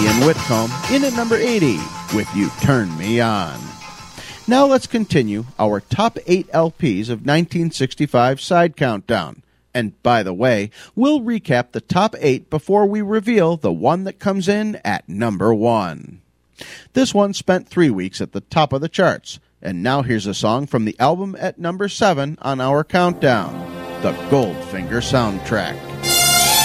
Ian Whitcomb in at number 80 with You Turn Me On. Now let's continue our top 8 LPs of 1965 side countdown. And by the way, we'll recap the top 8 before we reveal the one that comes in at number 1. This one spent 3 weeks at the top of the charts. And now here's a song from the album at number 7 on our countdown, the Goldfinger soundtrack.